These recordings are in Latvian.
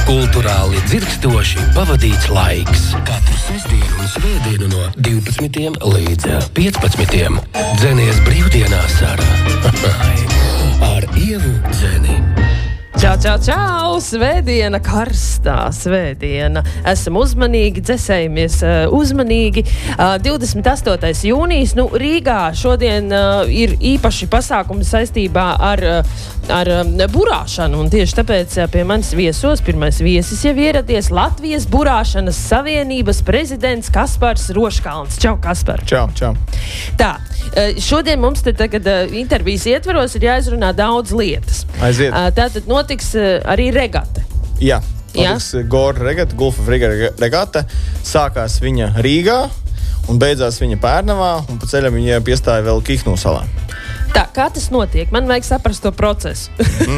Kulturāli dzirkstoši pavadīts laiks. Katru sestdienu un svētdienu no 12 līdz 15. Dzenies brīvdienās ar Ievu Dzeni. Čau! Svētdiena, karstā svētdiena. Esam uzmanīgi, dzesējamies uzmanīgi. 28. jūnijas, Rīgā šodien ir īpaši pasākumi saistībā ar burāšanu. Un tieši tāpēc pie manis viesos, pirmais viesis jau ieradies, Latvijas burāšanas savienības prezidents Kaspars Roškalns. Čau, Kaspar! Čau! Tā, šodien mums te tagad intervijas ietvaros ir jāizrunā daudz lietas. Aiziet. Tātad notiks arī regata. Jā, notiks Gora regata, Gulf of Riga regata. Sākās viņa Rīgā un beidzās viņa Pērnavā, un pa ceļam viņa piestāja vēl Kihnu salā. Tā, kā tas notiek? Man vajag saprast to procesu.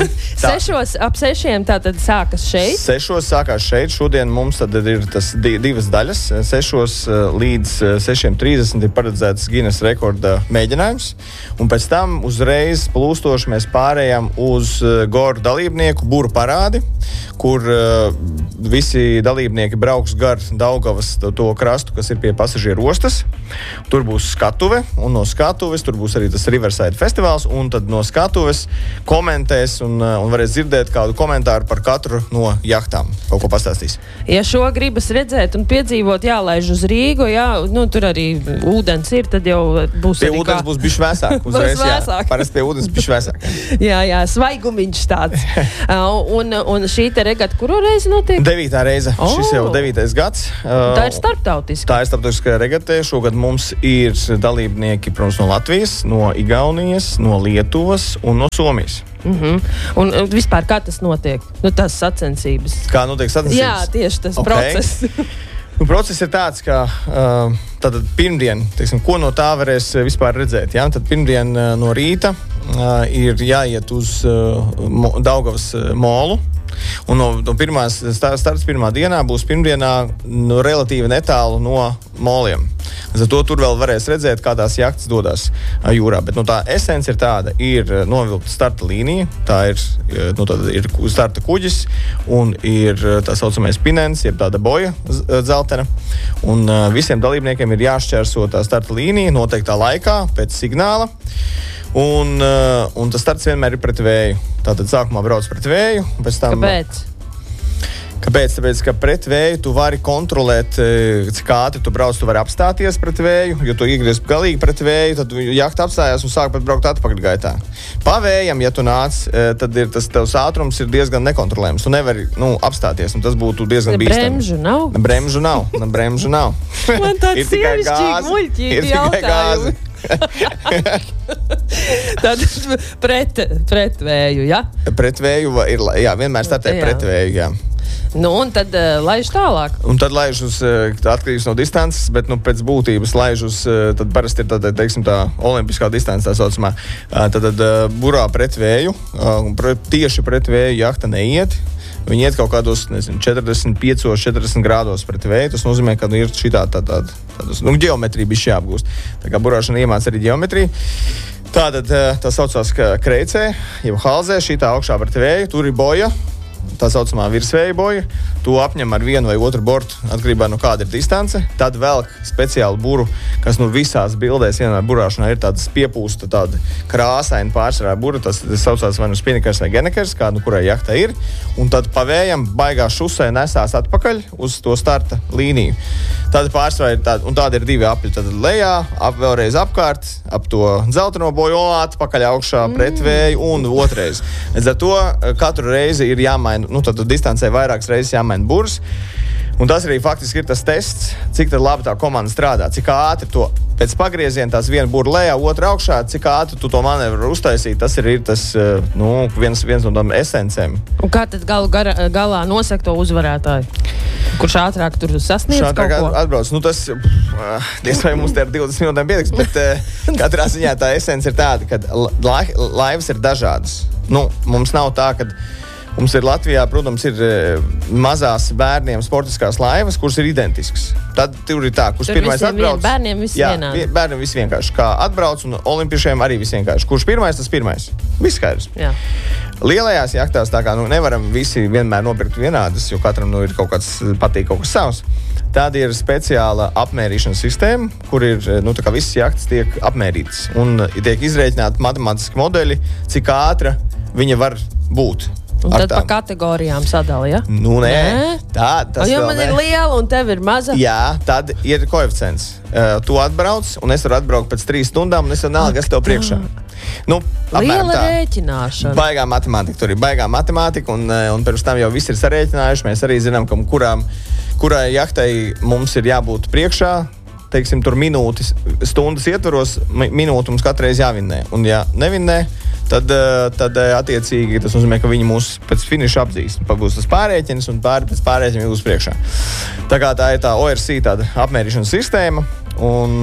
Ap 6 tātad sākas šeit? 6 sākās šeit. Šodien mums tad ir tas divas daļas. 6 līdz 6:30 ir paredzēts Guinness rekorda mēģinājums. Un pēc tam uzreiz plūstoši mēs pārējām uz Goru dalībnieku buru parādi, kur visi dalībnieki brauks gar Daugavas to krastu, kas ir pie pasažieru ostas. Tur būs skatuve, un no skatuves tur būs arī tas Riverside festivāls, un tad no skatuves komentēs un varēs dzirdēt kādu komentāru par katru no jahtām. Kaut ko pastāstīs. Ja šo gribas redzēt un piedzīvot, jālaiž uz Rīgu, tur arī ūdens ir, tad jau būs pie arī ūdens būs bišķi vēsāk. Uzreiz, vēsāk. Parasti pie ūdens bišķi vēsāk. Jā, svaigumiņš tāds. Un šī te regata, kuru reizi notiek? 9. reize. Šis jau 9. gads. Tā ir starptautiska. Tā ir starptautiskā regata. Šogad mums ir dalībnieki, protams, no Latvijas, no Igaunijas, no Lietuvas un no Somijas. Un vispār kā tas notiek? Tās sacensības. Kā notiek sacensības? Jā, tieši tas process. Process ir tāds, ka tātad pirmdien, ko no tā varēs vispār redzēt. Ja? Tad pirmdien no rīta ir jāiet uz Daugavas molu. Un no pirmās starts pirmā dienā būs pirmdienā relatīvi netālu no moliem. Zato tur vēl varēs redzēt, kā tās jahtas dodas jūrā. Bet tā esence ir tāda, ir novilkta starta līnija, tā ir starta kuģis un ir tā saucamais pinens, jeb tāda boja dzeltena. Un visiem dalībniekiem ir jāšķērso tā starta līnija noteiktā laikā pēc signāla. Un tas starts vienmēr ir pret vēju. Tātad sākumā brauc pret vēju. Kāpēc? Tāpēc, ka pret vēju tu vari kontrolēt, cik ātri tu brauc, tu vari apstāties pret vēju, jo tu iegriez galīgi pret vēju, tad jahta apstājās un sāk pat braukt atpakaļgaitā. Pa vējam, ja tu nāc, tad ir tas tavs ātrums ir diezgan nekontrolējams. Tu nevari apstāties, un tas būtu diezgan bīstami. Bremžu nav. Man tāds sievišķīgi muļķīgi jautājumi. Tad pret vēju, ja? Pret vēju ir, vienmēr startē pret vēju, jā. Un tad laiž tālāk. Un tad laiž uz, atkarīgs no distances, bet pēc būtības laiž uz, tad parasti ir tā olimpiskā distance, tā saucamā. Tad burā pret vēju, tieši pret vēju jahta neiet. Viņi iet kaut kādos, 45-40 grādos pret vēju. Tas nozīmē, ka ir šitā ģeometrija bišķi jāapgūst. Tā kā burāšana iemāc arī ģeometriju. Tātad tā saucās kreicē, jeb halzē, šitā augšā pret vēju, tur ir boja. Tā saucamā virsvēja boja. To apņem ar vienu vai otru bortu, atkarībā no kāda ir distance. Tad velk speciālu buru, kas visās bildēs vienmēr burāšanā ir tādas piepūsta, tāda krāsaina pārsvarā bura. Tas saucās vai spinekers vai genekers, kādu kurai jahta ir. Un tad pa vējam baigā šusē nesās atpakaļ uz to starta līniju. Tāda pārsvarā ir tāda, un tāda ir divi apļi. Tad lejā, vēlreiz apkārt, ap to dzelteno boju, atpakaļ augšā pret vēju un otrais. Līdz ar to katru reizi ir jāmaina, tad distancē vairākas reizes jāmaina burs. Un tas arī faktiski ir tas tests, cik tad labi tā komanda strādā, cik ātri to pēc pagrieziena tās viena bura lejā, otra augšā, cik ātri tu to manevru uztaisīt. Tas ir tas viens no tām esencēm. Un kā tad galā nosaka to uzvarētāju? Kurš ātrāk tur sasniedz kaut ko? Atbrauc. Tas, diez vai mums te ar 20 minūtēm pietiks, bet katrā ziņā tā esence ir tāda, ka laivas ir dažādas. Mums nav tā, ka mums ir Latvijā, protams, ir mazās bērniem sportiskās laivas, kuras ir identiskas. Tad tur ir tā, kurš pirmais atbrauc. Bērniem viss vienādi. Bērniem viss vienkārši. Kā atbrauc un olimpiešiem arī viss vienkārši. Kurš pirmais, tas pirmais. Viss skaidrs. Jā. Lielajās jahtās tā kā nevaram visi vienmēr nopirkt vienādas, jo katram ir kaut kāds patīk kaut kas savs. Tāda ir speciāla apmērīšanas sistēma, kur ir, tā kā visas jahtas tiek apmērītas. Un tiek izrēķināti matemātiski modeļi, cik ātra viņa var būt. Un tad pa kategorijām sadala, ja? Nē. Tas jo man ir liela un tev ir maza. Jā, tad ir koeficients. Tu atbrauc, un es varu atbraukt pēc 3 stundām, un es jau nāku, kas tev priekšā. Liela rēķināšana. Baigā matemātika. Tur ir baigā matemātika, un pirms tam jau viss ir sarēķinājuši. Mēs arī zinām, kurai jahtai mums ir jābūt priekšā. Teiksim, tur minūtes, stundas ietvaros, minūte mums katreiz jāvinnē. Un ja nevinnē, tad attiecīgi tas nozīmē, ka viņi mūs pēc finiša apdzīs. Pagūs tas pārēķins un pēc pārēķina būs priekšā. Tā kā tā ir tā ORC, tāda apmērīšanas sistēma. Un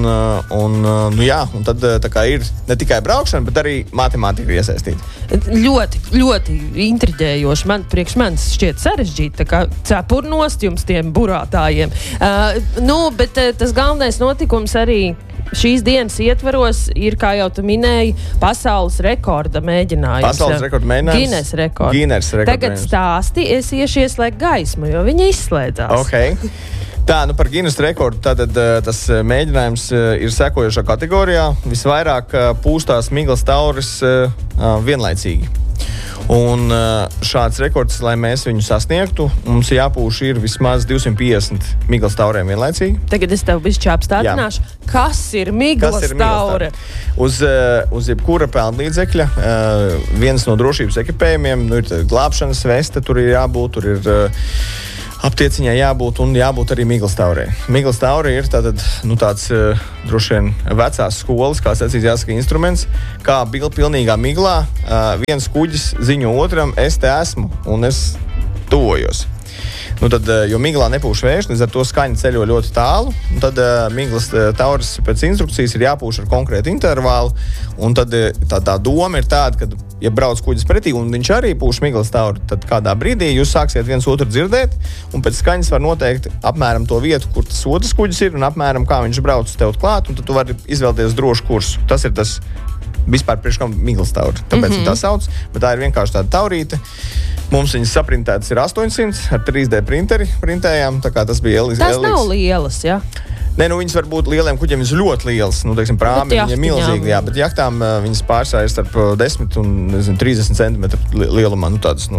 tad tā kā ir ne tikai braukšana, bet arī matemātika iesaistīta. Ļoti, ļoti intriģējoši. Priekš manis šķiet sarežģīti, tā kā cepurnost jums tiem burātājiem. Bet tas galvenais notikums arī šīs dienas ietvaros ir, kā jau tu minēji, pasaules rekorda mēģinājums. Pasaules rekorda mēģinājums? Guinness rekords. Tagad stāsti, es iešu ieslēgt gaismu, jo viņi izslēdzās. Okay. Tā, par Guinness rekordu tātad tas mēģinājums ir sekojošā kategorijā. Visvairāk pūstās miglas tauris vienlaicīgi. Un šāds rekords, lai mēs viņu sasniegtu, mums jāpūš ir vismaz 250 miglas tauriem vienlaicīgi. Tagad es tev bišķi apstādināšu. Kas ir miglas taure? Uz jebkura peldlīdzekļa viens no drošības ekipējumiem, ir glābšanas veste, tur ir jābūt, tur ir aptieciņai jābūt un jābūt arī miglas taurē. Miglas taure ir tāds droši vien vecās skolas, kā sacīt jāsaka, instruments, kā pilnīgā miglā viens kuģis ziņo otram, es te esmu un es tuvojos. Jo miglā nepūš vējš, līdz ar to skaņa ceļo ļoti tālu, un tad miglas tauras pēc instrukcijas ir jāpūš ar konkrētu intervālu, un tad tā doma ir tāda, ka, ja brauc kuģis pretī, un viņš arī pūš miglas tauru, tad kādā brīdī jūs sāksiet viens otru dzirdēt, un pēc skaņas var noteikt apmēram to vietu, kur tas otrs kuģis ir, un apmēram kā viņš brauc tev klāt, un tad tu vari izvēlēties drošu kursu. Tas ir tas vispār priekš kam miglas tauri, tāpēc tā sauc, bet tā ir vienkārši tāda taurīte. Mums viņas saprintētas ir 800 ar 3D printeri printējām, tā kā tas bija LX. Tas nav lielas, ja? Nē, viņas var būt lieliem kuģiem, viņas ļoti lielas, prāmi, viņa ir milzīgi, jā, bet jahtām viņas pārsājas starp 10 un 30 cm lielumā, tādas,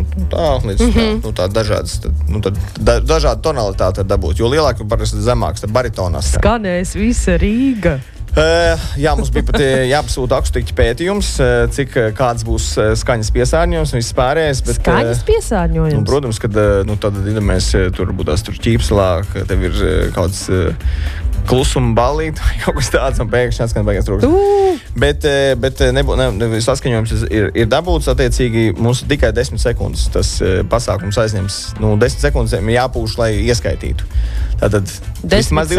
tā dažādas, dažāda tonalitāte var dabūt, jo lielāk parasti zemāks, tad baritonās. Skanēs visa Rīga. Jā, mums bija pat jāpasūta akustiķa pētījums, kāds būs skaņas piesārņojums un viss pārējais. Skaņas piesārņojums? Protams, kad tad, ja mēs tur būtās ķīpselā, ka tev ir kāds klusuma ballīt, kaut kas tāds, un pēkšņi atskan beigās trūks. Bet saskaņojums ir dabūts, attiecīgi mums tikai 10 sekundes tas pasākums aizņems. 10 sekundes jāpūš, lai ieskaitītu. Tātad vismaz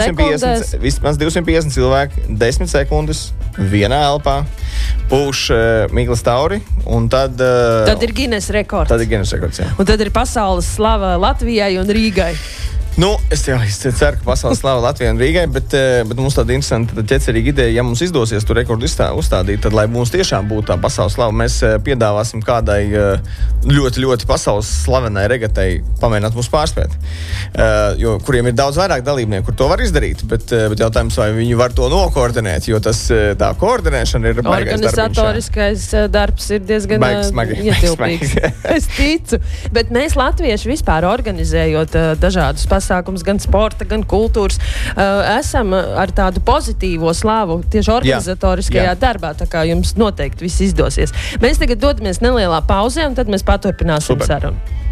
250 cilvēki, 10 sekundes, vienā elpā, pūš miglas tauri, un tad ir Guinness rekords. Tad ir Guinness rekords, jā. Un tad ir pasaules slava Latvijai un Rīgai. Es ceru, ka pasaules slava Latvijai un Rīgai, bet mums tāda interesanta ķecerīga ideja, ja mums izdosies to rekordu uzstādīt, tad, lai mums tiešām būtu tā pasaules slava, mēs piedāvāsim kādai ļoti, ļoti pasaules slavenai regatai pamēģināt mūs pārspēt, kuriem ir daudz vairāk dalībnieku, kur to var izdarīt, bet jautājums, vai viņi var to nokoordinēt, jo tā koordinēšana ir baigais darbiņš. Organizatoriskais darbs ir diezgan ietilpīgs. Es ticu, bet mēs latvieši vispār organizējot dažādus pasākums, gan sporta, gan kultūras, esam ar tādu pozitīvo slāvu tieši organizatoriskajā darbā, tā kā jums noteikti viss izdosies. Mēs tagad dodamies nelielā pauzē, un tad mēs paturpināsim sarunu.